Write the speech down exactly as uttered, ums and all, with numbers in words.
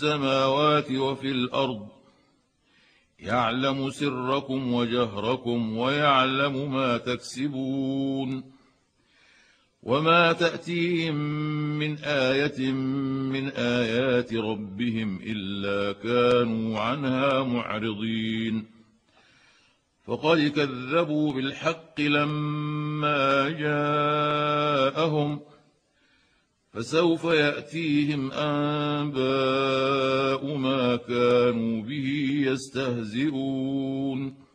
السماوات وفي الأرض يعلم سركم وجهركم ويعلم ما تكسبون وما تأتيهم من آية من آيات ربهم إلا كانوا عنها معرضين فقد كذبوا بالحق لما جاءهم فسوف يأتيهم أنباء ما كانوا به يستهزئون